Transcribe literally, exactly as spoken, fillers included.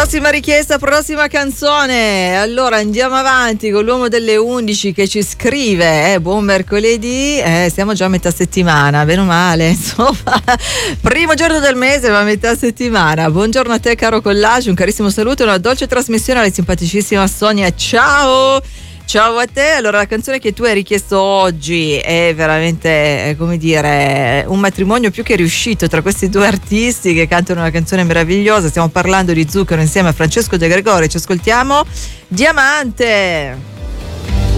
Prossima richiesta, prossima canzone. Allora andiamo avanti con l'uomo delle undici che ci scrive, eh, buon mercoledì, eh, siamo già a metà settimana, bene o male, insomma, primo giorno del mese ma a metà settimana. Buongiorno a te caro Collage, un carissimo saluto e una dolce trasmissione alla simpaticissima Sonia, ciao! Ciao a te. Allora la canzone che tu hai richiesto oggi è veramente, come dire, un matrimonio più che riuscito tra questi due artisti che cantano una canzone meravigliosa. Stiamo parlando di Zucchero insieme a Francesco De Gregori. Ci ascoltiamo Diamante.